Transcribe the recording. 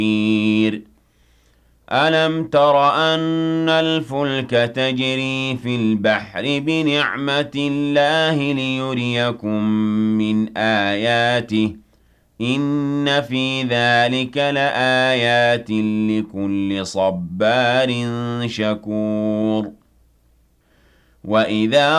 أَلَمْ تَرَ أَنَّ الْفُلْكَ تَجْرِي فِي الْبَحْرِ بِنِعْمَتِ اللَّهِ لِيُرِيَكُم مِّنْ آيَاتِهِ ۚ إِنَّ فِي ذَٰلِكَ لَآيَاتٍ لِّكُلِّ صَبَّارٍ شَكُورٍ وَإِذَا